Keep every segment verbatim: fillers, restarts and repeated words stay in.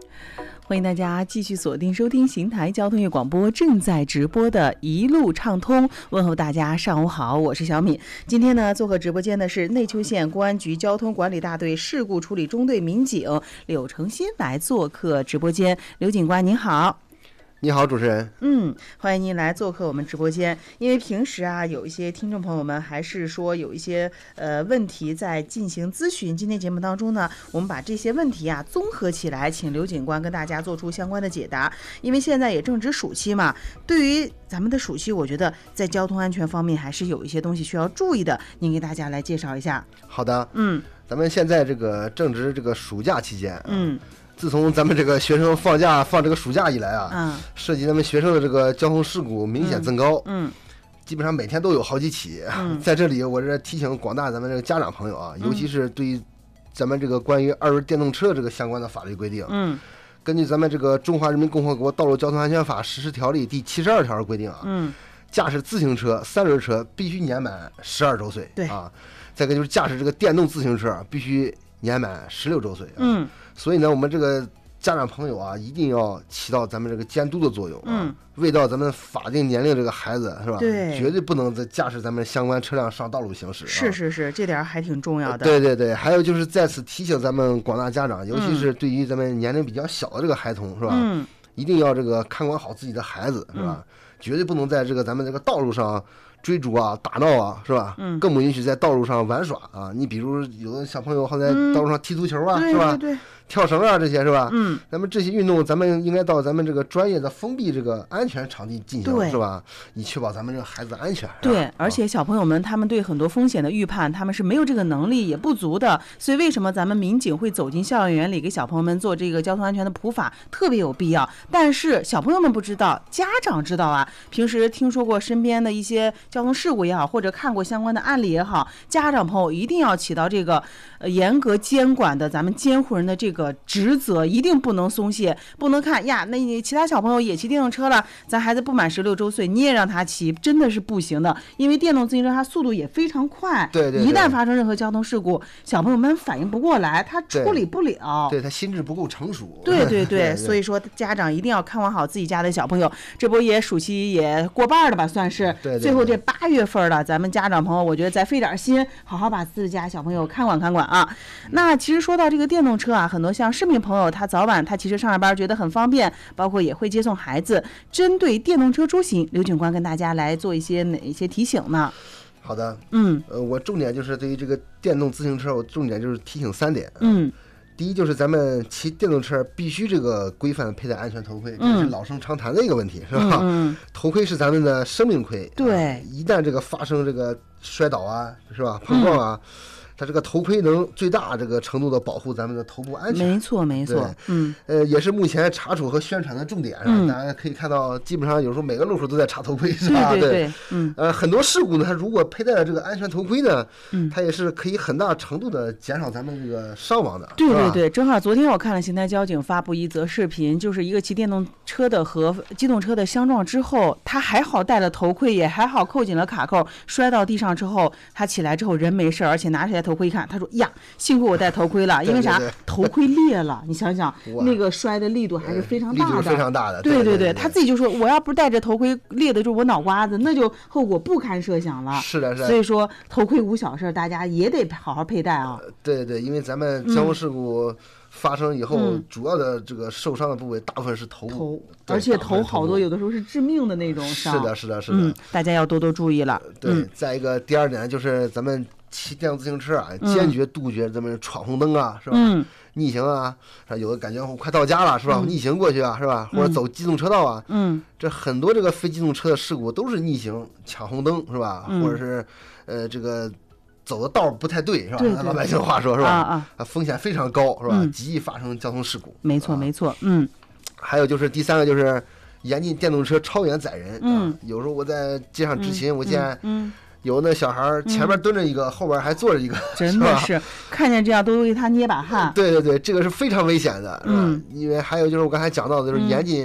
欢迎大家继续锁定收听邢台交通业广播正在直播的一路畅通，问候大家上午好，我是小敏。今天呢，做客直播间的是内丘县公安局交通管理大队事故处理中队民警柳成新来做客直播间。刘警官您好。 你好，主持人。 嗯，欢迎您来做客我们直播间。因为平时啊，有一些听众朋友们还是说有一些呃问题在进行咨询。今天节目当中呢，我们把这些问题啊综合起来，请刘警官跟大家做出相关的解答。因为现在也正值暑期嘛，对于咱们的暑期，我觉得在交通安全方面还是有一些东西需要注意的。您给大家来介绍一下。 好的， 嗯， 咱们现在这个正值这个暑假期间， 嗯。 自从咱们这个学生放假放这个暑假以来啊， 嗯， 涉及咱们学生的这个交通事故明显增高， 嗯，嗯基本上每天都有好几起。 嗯、 在这里，我这提醒广大咱们这个家长朋友啊，尤其是对于咱们这个关于二轮电动车这个相关的法律规定， 嗯， 根据咱们这个《中华人民共和国道路交通安全法实施条例》第七十二条的规定啊， 嗯， 驾驶自行车、三轮车必须年满十二周岁， 对啊，再一个就是驾驶这个电动自行车必须年满十六周岁，啊， 嗯， 所以呢，我们这个家长朋友啊，一定要起到咱们这个监督的作用啊， 嗯， 未到咱们法定年龄这个孩子是吧？ 对， 绝对不能再驾驶咱们相关车辆上道路行驶。 是是是，这点还挺重要的。 对对对，还有就是在此提醒咱们广大家长，尤其是对于咱们年龄比较小的这个孩童是吧？ 嗯， 一定要这个看管好自己的孩子是吧？ 嗯， 绝对不能在这个咱们这个道路上追逐啊、打闹啊，是吧？ 嗯， 更不允许在道路上玩耍啊。你比如有的小朋友好在道路上踢足球啊， 嗯， 是吧？ 对对对， 跳绳啊，这些是吧？ 嗯， 那么这些运动，咱们应该到咱们这个专业的封闭这个安全场地进行，是吧？以确保咱们这个孩子的安全。 对，而且小朋友们他们对很多风险的预判，他们是没有这个能力，也不足的。所以为什么咱们民警会走进校园里给小朋友们做这个交通安全的普法，特别有必要。但是小朋友们不知道，家长知道啊。平时听说过身边的一些交通事故也好，或者看过相关的案例也好，家长朋友一定要起到这个呃严格监管的咱们监护人的这个职责。一定不能松懈，不能看呀，那你其他小朋友也骑电动车了，咱孩子不满十六周岁，你也让他骑，真的是不行的。因为电动自行车它速度也非常快， 对 对, 对， 一旦发生任何交通事故，小朋友们反应不过来，他处理不了， 对, 对他心智不够成熟。 对对 对, 对， 所以说家长一定要看管好自己家的小朋友。这不也暑期也过半了吧，算是。 对, 对, 对， 最后这八月份了，咱们家长朋友，我觉得再费点心，好好把自家小朋友看管看管啊。那其实说到这个电动车啊，很多像市民朋友，他早晚他其实上下班觉得很方便，包括也会接送孩子。针对电动车出行，刘警官跟大家来做一些哪一些提醒呢？ 好的， 嗯， 呃，我重点就是对于这个电动自行车，我重点就是提醒三点。 嗯， 第一就是咱们骑电动车必须这个规范佩戴安全头盔，这是老生常谈的一个问题，是吧？ 嗯， 头盔是咱们的生命盔， 对， 啊，一旦这个发生这个摔倒啊，是吧？碰撞啊。嗯，它这个头盔能最大这个程度的保护咱们的头部安全， 没错没错，嗯， 呃，也是目前查处和宣传的重点， 嗯， 大家可以看到，基本上有时候每个路口都在查头盔，是吧？ 对对对，嗯， 呃，很多事故呢，它如果佩戴了这个安全头盔呢， 嗯， 它也是可以很大程度的减少咱们这个伤亡的。 对对对，正好昨天我看了邢台交警发布一则视频，就是一个骑电动车的和机动车的相撞之后，他还好戴了头盔，也还好扣紧了卡扣，摔到地上之后，他起来之后人没事，而且拿起来头盔一看，他说呀。幸亏我戴头盔了，因为啥？ 对对对， 头盔裂了，你想想，那个摔的力度还是非常大的， 力度非常大的。 对对对对对， 他自己就说，我要不是戴着头盔，裂的就是我脑瓜子，那就后果不堪设想了。 是的，是的。 所以说，头盔无小事，大家也得好好佩戴啊。 呃、对对，因为咱们交通事故发生以后， 嗯、 主要的这个受伤的部位大部分是头部， 头，而且头好多有的时候是致命的那种伤。 是的，是的，是的、 嗯，大家要多多注意了。 对， 嗯、 再一个，第二点就是咱们骑电动自行车啊，坚决杜绝咱们闯红灯啊，是吧？ 嗯， 逆行啊，有的感觉快到家了，是吧？ 嗯、 逆行过去啊，是吧？或者走机动车道啊， 嗯， 这很多这个非机动车的事故都是逆行、抢红灯，是吧？ 嗯、 或者是呃这个走的道不太对，是吧？ 对对对， 老百姓话说是吧？ 啊啊， 风险非常高，是吧？ 嗯、 极易发生交通事故。 没错， 啊、 没错，嗯。 还有就是第三个就是严禁电动车超远载人。 嗯、 啊，有时候我在街上执勤， 嗯、 我见嗯。 有那小孩前面蹲着一个，嗯、后边还坐着一个， 真的是看见这样都为他捏把汗。 对对对，这个是非常危险的，是吧？ 嗯， 因为还有就是我刚才讲到的，就是严禁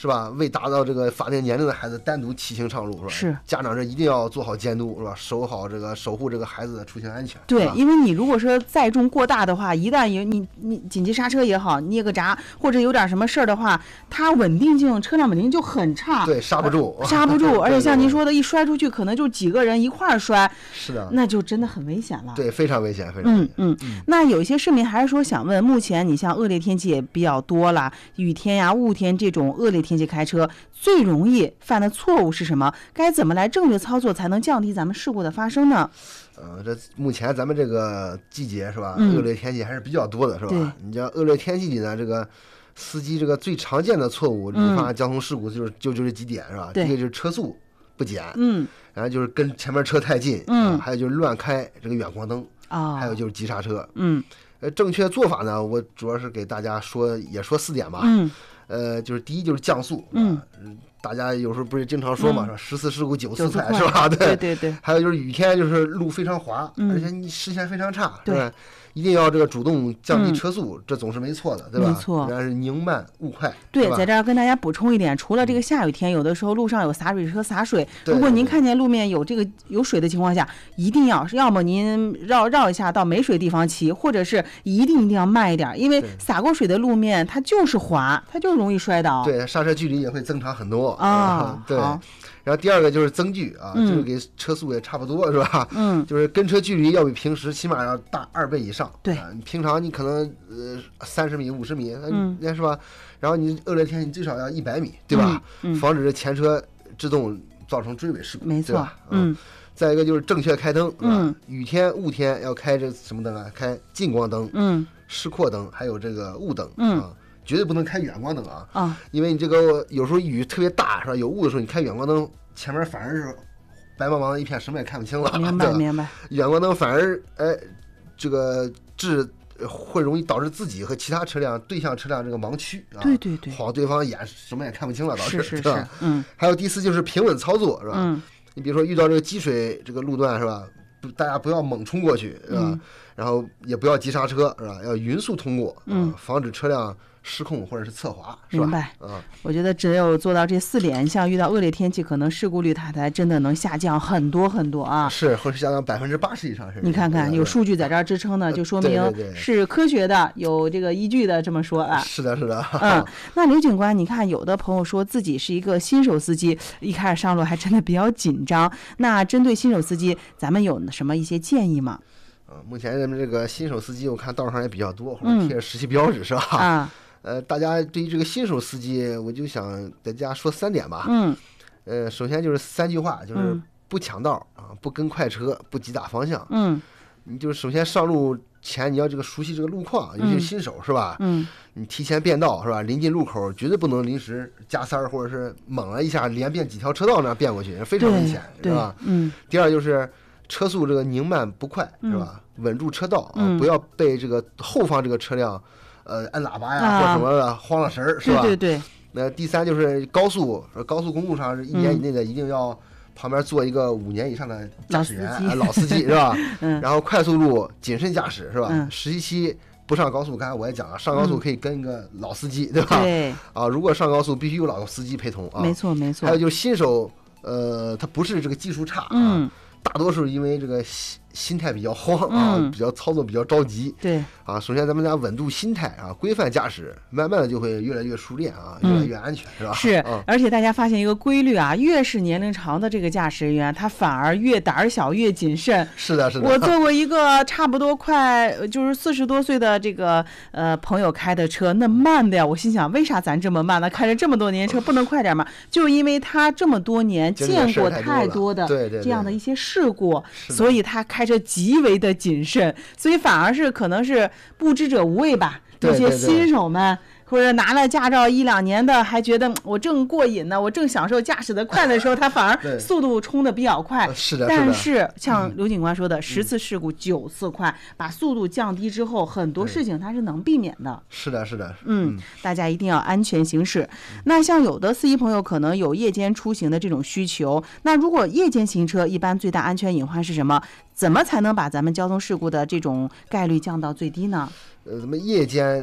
是吧？未达到这个法定年龄的孩子单独骑行上路，是吧？ 是， 家长这一定要做好监督，是吧？守好这个守护这个孩子的出行安全。 对，因为你如果说载重过大的话，一旦有你你紧急刹车也好，捏个闸或者有点什么事儿的话，它稳定性车辆稳定性就很差， 对，刹不住， 呃、刹不住，而且像您说的，一摔出去可能就几个人一块儿摔， 是的， 那就真的很危险了。 对，非常危险，非常危险。 嗯嗯嗯。那有一些市民还是说想问，目前你像恶劣天气也比较多了，雨天呀、雾天这种恶劣天气开车最容易犯的错误是什么？该怎么来正确操作才能降低咱们事故的发生呢？ 呃，这目前咱们这个季节是吧， 嗯、 恶劣天气还是比较多的，是吧？你像恶劣天气里呢，这个司机这个最常见的错误引发交通事故就是、嗯、就就这几点是吧？第一个就是车速不减， 嗯， 然后就是跟前面车太近， 嗯， 啊、还有就是乱开这个远光灯， 啊、哦， 还有就是急刹车， 嗯， 呃，正确做法呢，我主要是给大家说，也说四点吧， 嗯， 呃，就是第一就是降速， 嗯。 大家有时候不是经常说嘛，说、嗯、十次事故九次快，是吧？ 对对对对。 还有就是雨天，就是路非常滑， 嗯、 而且你视线非常差， 对吧？一定要这个主动降低车速，嗯、这总是没错的，对吧？ 没错。 然是宁慢勿快。 对，在这儿跟大家补充一点，除了这个下雨天，有的时候路上有洒水车洒水，如果您看见路面有这个有水的情况下，一定要要么您绕绕一下到没水地方骑，或者是一定一定要慢一点，因为洒过水的路面它就是滑，它就容易摔倒。 对，刹车距离也会增长很多啊。 对。然后第二个就是增距啊， 嗯、 就是给车速也差不多，是吧？ 嗯， 就是跟车距离要比平时起码要大二倍以上。 对， 啊、平常你可能呃三十米、五十米， 嗯， 那是吧？然后你恶劣天你最少要一百米，对吧？ 嗯，嗯防止前车制动造成追尾事故， 没错。 对吧？ 嗯。 再一个就是正确开灯， 嗯， 雨天、雾天要开这什么灯啊？开近光灯， 嗯， 示廓灯，还有这个雾灯， 嗯。 啊绝对不能开远光灯啊！ 啊， 因为你这个有时候雨特别大，是吧？有雾的时候，你开远光灯，前面反而是白茫茫的一片，什么也看不清了。 明白，明白。 远光灯反而哎，这个致会容易导致自己和其他车辆对向车辆这个盲区啊， 对对对， 晃对方眼，什么也看不清了，导致是是是，嗯。 还有第四就是平稳操作，是吧？ 嗯。 你比如说遇到这个积水这个路段，是吧？大家不要猛冲过去，是吧？ 嗯、 然后也不要急刹车，是吧？要匀速通过， 嗯， 防止车辆失控或者是侧滑，是吧？ 明白。 嗯， 我觉得只有做到这四点，像遇到恶劣天气，可能事故率它才真的能下降很多很多啊。 是，或者下降百分之八十以上是。 你看看，有数据在这儿支撑呢，就说明是科学的，有这个依据的。这么说啊。 是的，是的。 嗯，那刘警官，你看，有的朋友说自己是一个新手司机，一开始上路还真的比较紧张。那针对新手司机，咱们有什么一些建议吗？ 呃，目前咱们这个新手司机，我看道上也比较多，或者贴着实习标志，嗯、是吧？ 啊。 呃，大家对于这个新手司机，我就想大家说三点吧。 嗯。 呃，首先就是三句话，就是不抢道、嗯、啊，不跟快车，不急打方向。 嗯。 你就是首先上路前你要这个熟悉这个路况，尤其是新手、嗯、是吧？ 嗯。 你提前变道是吧？临近路口绝对不能临时加塞儿，或者是猛了一下连变几条车道那样变过去，非常危险，是吧？ 嗯。 第二就是车速这个宁慢不快，是吧？嗯、稳住车道啊、 嗯， 不要被这个后方这个车辆。呃，按喇叭呀、啊、或什么的慌了神儿，是吧？ 对对对。 那第三就是高速，高速公路上是一年以内的，一定要旁边坐一个五年以上的驾驶员， 老司机， 老司机是吧？ 嗯。 然后快速路谨慎驾驶，是吧？ 嗯。 实习期不上高速，刚才我也讲了，上高速可以跟一个老司机，嗯、对吧？ 对。 啊，如果上高速必须有老司机陪同啊。 没错没错。 还有就是新手，呃，他不是这个技术差啊。 嗯。 大多数因为这个心心态比较慌啊、 嗯， 比较操作比较着急。 对啊，首先咱们俩稳住心态啊，规范驾驶，慢慢的就会越来越熟练啊， 嗯、 越来越安全，是吧？ 是、 嗯， 而且大家发现一个规律啊，越是年龄长的这个驾驶人员，他反而越胆儿小，越谨慎。 是的，是的。 我做过一个差不多快就是四十多岁的这个呃朋友开的车，那慢的呀，我心想为啥咱这么慢呢？开着这么多年车不能快点吗？就是因为他这么多年见过太多的这样的一些事故。所以他开车极为的谨慎，所以反而是可能是不知者无畏吧。那些新手们或者拿了驾照一两年的，还觉得我正过瘾呢，我正享受驾驶的快的时候，他反而速度冲的比较快。 是的， 但是像刘警官说的， 嗯、 十次事故九次快，把速度降低之后，很多事情它是能避免的。 是的，是的。 嗯，大家一定要安全行驶。那像有的司机朋友可能有夜间出行的这种需求，那如果夜间行车，一般最大安全隐患是什么？怎么才能把咱们交通事故的这种概率降到最低呢？ 呃，咱们夜间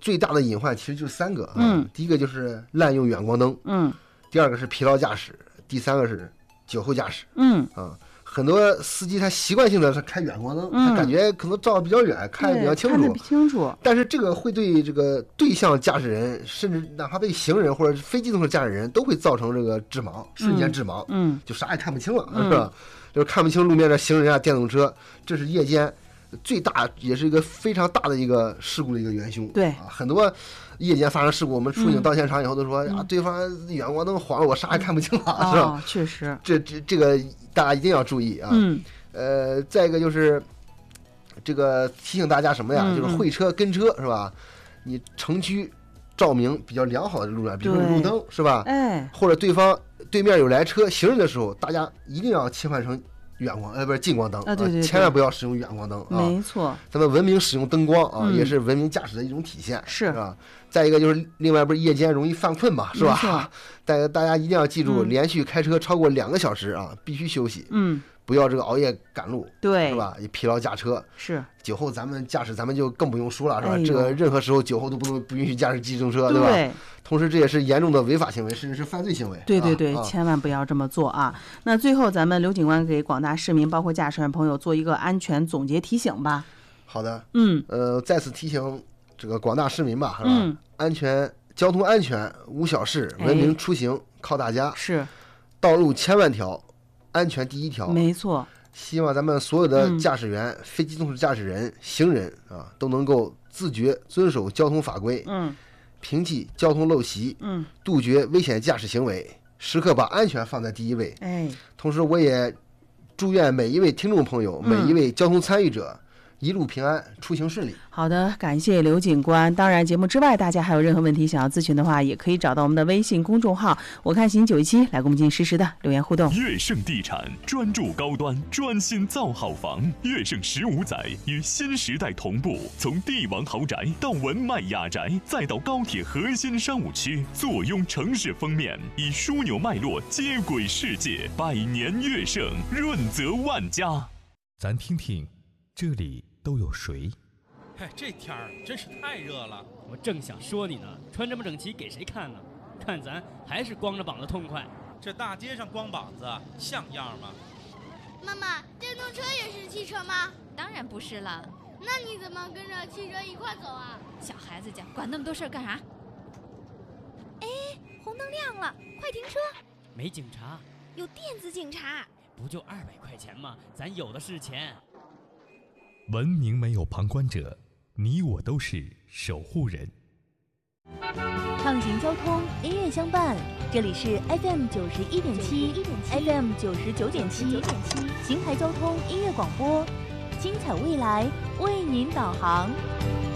最大的隐患其实就三个啊。 嗯， 第一个就是滥用远光灯， 嗯， 第二个是疲劳驾驶，第三个是酒后驾驶。 嗯啊，很多司机他习惯性的是开远光灯， 嗯、 他感觉可能照的比较远，看得比较清楚， 看得清楚。 但是这个会对这个对向驾驶人，甚至哪怕对行人或者非机动车驾驶人都会造成这个致盲，瞬间致盲， 嗯， 就啥也看不清了， 嗯、 是吧？就是看不清路面的行人啊、电动车，这是夜间最大也是一个非常大的一个事故的一个元凶。 对啊，很多夜间发生事故，我们出警到现场以后都说、 嗯、 啊，对方远光灯晃了，我啥也看不清了， 哦、 是吧？ 确实， 这这这个大家一定要注意啊。 嗯， 呃，再一个就是这个提醒大家什么呀？ 嗯、 就是会车跟车是吧？你城区照明比较良好的路段，比如说路灯是吧？ 哎， 或者对方对面有来车行人的时候，大家一定要切换成远光，呃，不是近光灯啊，对对对， 千万不要使用远光灯啊。 没错， 咱们文明使用灯光啊， 嗯、 也是文明驾驶的一种体现， 是啊。再一个就是另外不是夜间容易犯困嘛，是吧？ 没错。 但大家一定要记住， 嗯、 连续开车超过两个小时啊，必须休息。 嗯。 不要这个熬夜赶路， 对， 是吧？也疲劳驾车， 是酒后咱们驾驶，咱们就更不用说了，是吧？ 哎、 这个任何时候酒后都不能不允许驾驶机动车， 对吧？同时，这也是严重的违法行为，甚至是犯罪行为。 对对对， 啊、 千万不要这么做啊！那最后，咱们刘警官给广大市民，包括驾驶员朋友做一个安全总结提醒吧。 好的， 嗯， 呃，再次提醒这个广大市民吧，是吧？ 嗯， 安全交通安全无小事，文明出行靠大家。 是， 道路千万条，安全第一条。 没错。 希望咱们所有的驾驶员、嗯、非机动车驾驶人、行人啊，都能够自觉遵守交通法规， 嗯， 摒弃交通陋习， 嗯， 杜绝危险驾驶行为，时刻把安全放在第一位。 哎， 同时我也祝愿每一位听众朋友、 嗯、 每一位交通参与者一路平安，出行顺利。 好的，感谢刘警官。当然，节目之外，大家还有任何问题想要咨询的话，也可以找到我们的微信公众号“我看行九一七”来跟我们进行实时的留言互动。 悦盛地产专注高端，专心造好房。悦盛十五载与新时代同步，从帝王豪宅到文迈雅宅，再到高铁核心商务区，坐拥城市封面，以枢纽脉络接轨世界。百年悦盛，润泽万家。 咱听听，这里都有谁？ 哎，这天儿真是太热了。 我正想说你呢，穿这么整齐给谁看呢？看咱还是光着膀子痛快。 这大街上光膀子像样吗？ 妈妈，电动车也是汽车吗？ 当然不是了。 那你怎么跟着汽车一块走啊？ 小孩子家管那么多事儿干啥？哎，红灯亮了，快停车！ 没警察， 有电子警察。 不就二百块钱吗？咱有的是钱。 文明没有旁观者，你我都是守护人。 畅行交通，音乐相伴。这里是 F M 九十一点七 ，F M 九十九点七，邢台交通音乐广播，精彩未来为您导航。